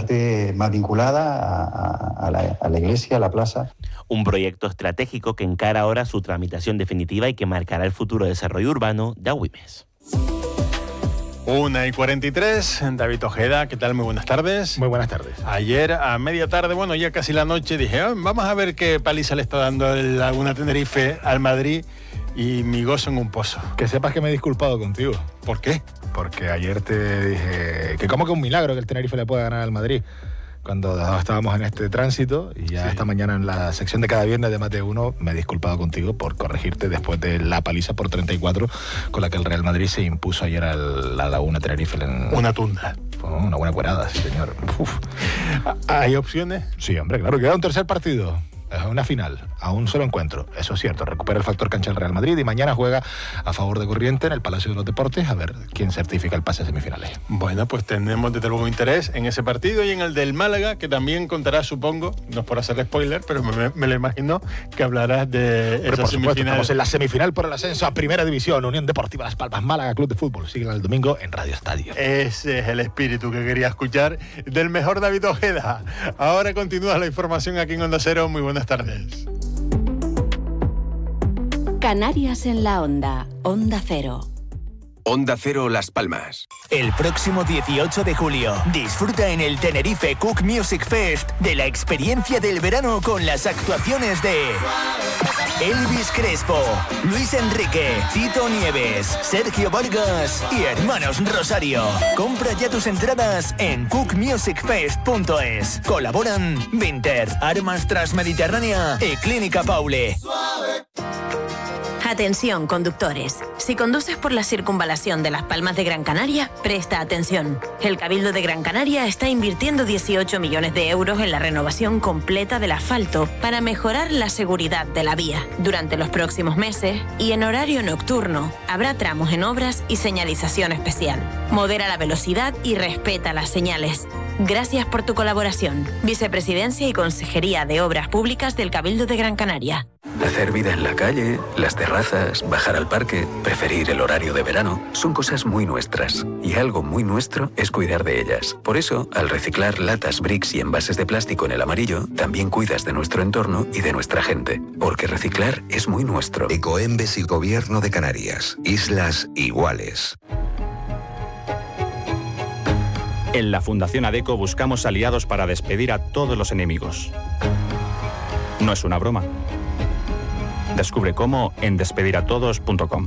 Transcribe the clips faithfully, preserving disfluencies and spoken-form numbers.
parte más vinculada a, a, a, la, a la iglesia, a la plaza. Un proyecto estratégico que encara ahora su tramitación definitiva y que marcará el futuro desarrollo urbano de Agüimes. Una y cuarenta y tres, David Ojeda, ¿qué tal? Muy buenas tardes. Muy buenas tardes. Ayer a media tarde, bueno, ya casi la noche, dije, oh, vamos a ver qué paliza le está dando el Laguna Tenerife al Madrid, y mi gozo en un pozo. Que sepas que me he disculpado contigo. ¿Por qué? Porque ayer te dije que como que un milagro que el Tenerife le pueda ganar al Madrid, cuando estábamos en este tránsito, y ya sí. Esta mañana en la sección de cada viernes de Mate uno me he disculpado contigo por corregirte después de la paliza por treinta y cuatro con la que el Real Madrid se impuso ayer a la Laguna Tenerife. En... Una tunda. Fue una buena cuerada, sí señor. Uf. ¿Hay opciones? Sí, hombre, claro, queda un tercer partido. Es una final, a un solo encuentro. Eso es cierto, recupera el factor cancha el Real Madrid y mañana juega a favor de Corriente en el Palacio de los Deportes, a ver quién certifica el pase a semifinales. Bueno, pues tenemos desde luego interés en ese partido y en el del Málaga, que también contará, supongo, no es por hacerle spoiler, pero me, me lo imagino, que hablarás de esa por semifinal. Supuesto, estamos en la semifinal por el ascenso a Primera División, Unión Deportiva Las Palmas, Málaga, Club de Fútbol. Siguen el domingo en Radio Estadio. Ese es el espíritu que quería escuchar del mejor David Ojeda. Ahora continúa la información aquí en Onda Cero. Muy buenas tardes. Canarias en la Onda, Onda Cero. Onda Cero Las Palmas. El próximo dieciocho de julio, disfruta en el Tenerife Cook Music Fest de la experiencia del verano con las actuaciones de Elvis Crespo, Luis Enrique, Tito Nieves, Sergio Vargas y Hermanos Rosario. Compra ya tus entradas en cook music fest punto es. Colaboran Vinter, Armas Transmediterránea y Clínica Paule. Atención, conductores. Si conduces por la circunvalación de Las Palmas de Gran Canaria, presta atención. El Cabildo de Gran Canaria está invirtiendo dieciocho millones de euros en la renovación completa del asfalto para mejorar la seguridad de la vía. Durante los próximos meses y en horario nocturno, habrá tramos en obras y señalización especial. Modera la velocidad y respeta las señales. Gracias por tu colaboración. Vicepresidencia y Consejería de Obras Públicas del Cabildo de Gran Canaria. Hacer vida en la calle, las terrazas, bajar al parque, preferir el horario de verano, son cosas muy nuestras. Y algo muy nuestro es cuidar de ellas. Por eso, al reciclar latas, bricks y envases de plástico en el amarillo, también cuidas de nuestro entorno y de nuestra gente. Porque reciclar es muy nuestro. Ecoembes y Gobierno de Canarias. Islas iguales. En la Fundación ADECO buscamos aliados para despedir a todos los enemigos. No es una broma. Descubre cómo en despediratodos punto com.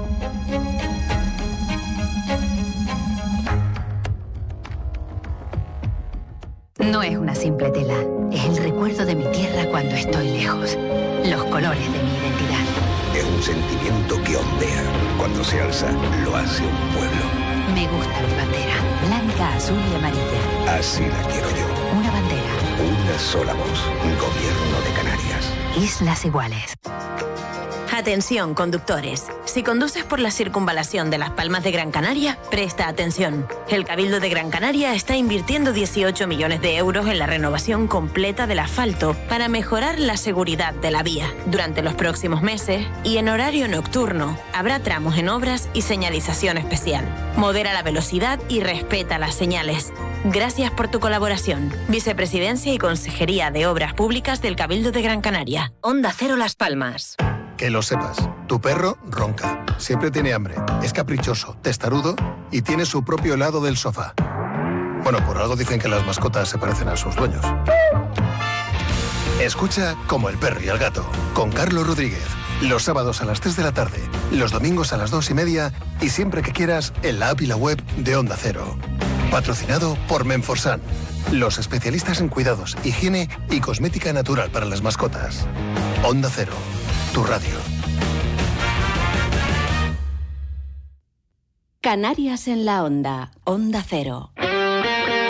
No es una simple tela, es el recuerdo de mi tierra cuando estoy lejos, los colores de mi identidad. Es un sentimiento que ondea, cuando se alza, lo hace un pueblo. Me gusta mi bandera, blanca, azul y amarilla. Así la quiero yo. Una bandera. Una sola voz, Gobierno de Canarias. Islas iguales. Atención, conductores. Si conduces por la circunvalación de Las Palmas de Gran Canaria, presta atención. El Cabildo de Gran Canaria está invirtiendo dieciocho millones de euros en la renovación completa del asfalto para mejorar la seguridad de la vía. Durante los próximos meses y en horario nocturno, habrá tramos en obras y señalización especial. Modera la velocidad y respeta las señales. Gracias por tu colaboración. Vicepresidencia y Consejería de Obras Públicas del Cabildo de Gran Canaria. Onda Cero Las Palmas. Que lo sepas, tu perro ronca, siempre tiene hambre, es caprichoso, testarudo y tiene su propio lado del sofá. Bueno, por algo dicen que las mascotas se parecen a sus dueños. Escucha Como el perro y el gato, con Carlos Rodríguez, los sábados a las tres de la tarde, los domingos a las dos y media y siempre que quieras en la app y la web de Onda Cero. Patrocinado por Menforsan, los especialistas en cuidados, higiene y cosmética natural para las mascotas. Onda Cero. Tu radio. Canarias en la Onda, Onda Cero.